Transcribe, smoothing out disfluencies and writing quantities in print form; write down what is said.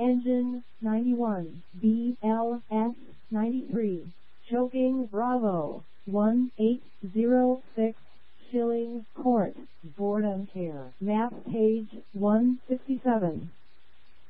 Engine 91, BLS 93, choking Bravo 1806, Schilling Court, Boredom Care, map page 167.